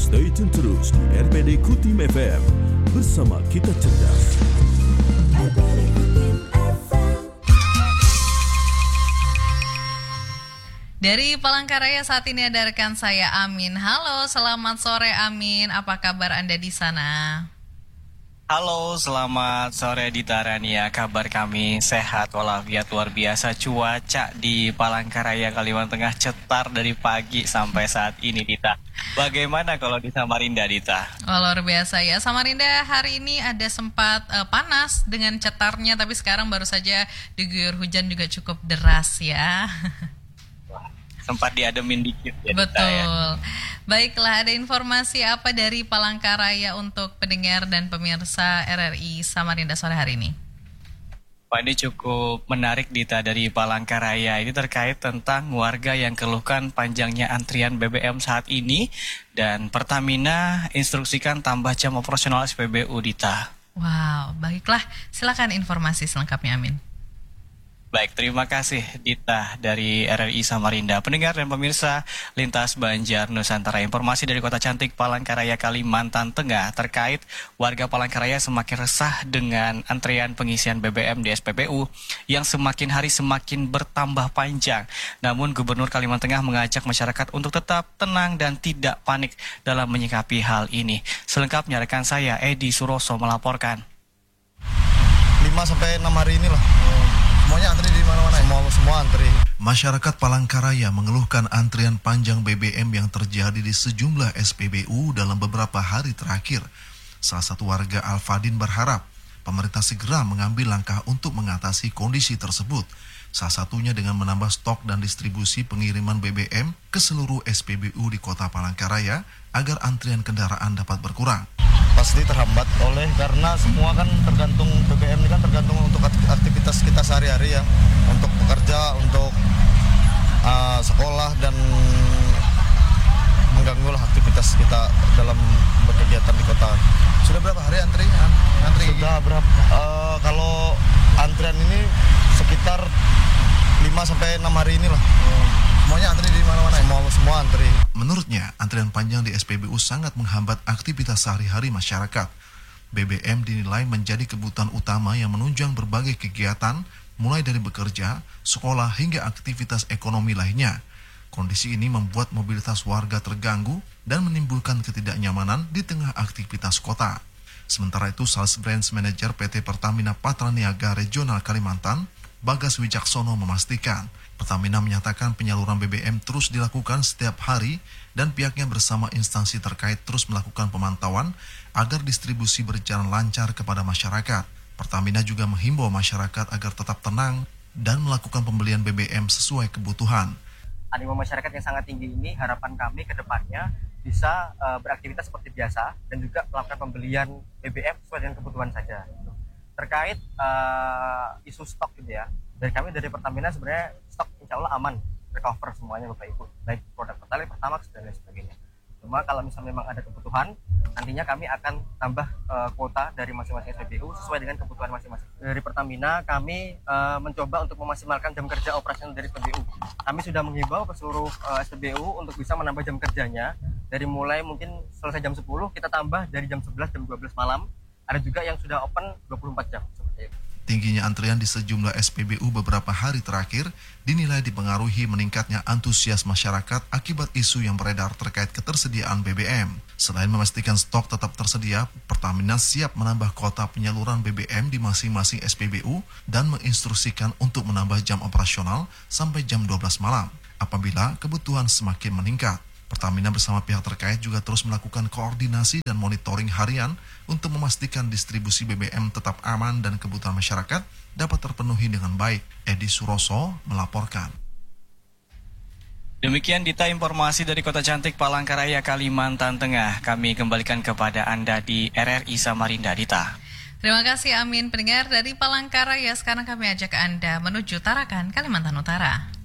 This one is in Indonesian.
Stay tune terus di RPD Kutim FM. Bersama kita cerdas. RPD Kutim FM. Dari Palangkaraya saat ini ada rekan saya Amin. Halo, selamat sore Amin. Apa kabar Anda di sana? Halo, selamat sore Dita Rania. Kabar kami sehat walafiat, luar biasa. Cuaca di Palangkaraya, Kalimantan Tengah cetar dari pagi sampai saat ini, Dita. Bagaimana kalau di Samarinda, Dita? Oh, luar biasa ya. Samarinda hari ini ada sempat panas dengan cetarnya, tapi sekarang baru saja diguyur hujan juga cukup deras ya. Sempat diademin dikit ya, Betul. Dita, ya. Baiklah, ada informasi apa dari Palangkaraya untuk pendengar dan pemirsa RRI Samarinda sore hari ini? Wah, ini cukup menarik, Dita, dari Palangkaraya. Ini terkait tentang warga yang keluhkan panjangnya antrian BBM saat ini. Dan Pertamina instruksikan tambah jam operasional SPBU, Dita. Wow, baiklah. Silakan informasi selengkapnya, Amin. Baik, terima kasih Dita dari RRI Samarinda. Pendengar dan pemirsa Lintas Banjar Nusantara, informasi dari Kota Cantik Palangkaraya, Kalimantan Tengah terkait warga Palangkaraya semakin resah dengan antrean pengisian BBM di SPBU yang semakin hari semakin bertambah panjang. Namun Gubernur Kalimantan Tengah mengajak masyarakat untuk tetap tenang dan tidak panik dalam menyikapi hal ini. Selengkapnya rekan saya Edi Suroso melaporkan. 5-6 hari inilah. Semuanya antri di mana-mana, semua antri. Masyarakat Palangkaraya mengeluhkan antrian panjang BBM yang terjadi di sejumlah SPBU dalam beberapa hari terakhir. Salah satu warga Al-Fadin berharap pemerintah segera mengambil langkah untuk mengatasi kondisi tersebut. Salah satunya dengan menambah stok dan distribusi pengiriman BBM ke seluruh SPBU di Kota Palangkaraya agar antrian kendaraan dapat berkurang. Pasti terhambat karena semua kan tergantung BBM ini kan tergantung untuk aktivitas kita sehari-hari ya, untuk bekerja, untuk sekolah dan mengganggu lah aktivitas kita dalam berkegiatan di kota. Sudah berapa hari antri? Sudah berapa? Kalau antrian ini sekitar 5-6 hari inilah. Semuanya antri di mana-mana, semua antri. Menurutnya, antrian panjang di SPBU sangat menghambat aktivitas sehari-hari masyarakat. BBM dinilai menjadi kebutuhan utama yang menunjang berbagai kegiatan, mulai dari bekerja, sekolah, hingga aktivitas ekonomi lainnya. Kondisi ini membuat mobilitas warga terganggu dan menimbulkan ketidaknyamanan di tengah aktivitas kota. Sementara itu, Sales Branch Manager PT Pertamina Patraniaga Regional Kalimantan, Bagas Wijaksono memastikan, Pertamina menyatakan penyaluran BBM terus dilakukan setiap hari dan pihaknya bersama instansi terkait terus melakukan pemantauan agar distribusi berjalan lancar kepada masyarakat. Pertamina juga menghimbau masyarakat agar tetap tenang dan melakukan pembelian BBM sesuai kebutuhan. Animo masyarakat yang sangat tinggi ini, harapan kami ke depannya bisa beraktivitas seperti biasa dan juga melakukan pembelian BBM sesuai dengan kebutuhan saja. Terkait isu stok gitu ya, dari kami dari Pertamina sebenarnya stok insya Allah aman, recover semuanya Bapak Ibu, baik produk Pertalite, Pertamax dan lain sebagainya. Cuma kalau misalnya memang ada kebutuhan, nantinya kami akan tambah kuota dari masing-masing SPBU sesuai dengan kebutuhan masing-masing. Dari Pertamina kami mencoba untuk memaksimalkan jam kerja operasional dari SPBU. Kami sudah menghimbau ke seluruh SPBU untuk bisa menambah jam kerjanya dari mulai mungkin selesai jam 10, kita tambah dari jam 11, jam 12 malam. Ada juga yang sudah open 24 jam seperti itu. Tingginya antrian di sejumlah SPBU beberapa hari terakhir dinilai dipengaruhi meningkatnya antusias masyarakat akibat isu yang beredar terkait ketersediaan BBM. Selain memastikan stok tetap tersedia, Pertamina siap menambah kuota penyaluran BBM di masing-masing SPBU dan menginstruksikan untuk menambah jam operasional sampai jam 12 malam apabila kebutuhan semakin meningkat. Pertamina bersama pihak terkait juga terus melakukan koordinasi dan monitoring harian untuk memastikan distribusi BBM tetap aman dan kebutuhan masyarakat dapat terpenuhi dengan baik. Edi Suroso melaporkan. Demikian Dita informasi dari Kota Cantik Palangkaraya, Kalimantan Tengah. Kami kembalikan kepada Anda di RRI Samarinda, Dita. Terima kasih Amin. Pendengar dari Palangkaraya, sekarang kami ajak Anda menuju Tarakan, Kalimantan Utara.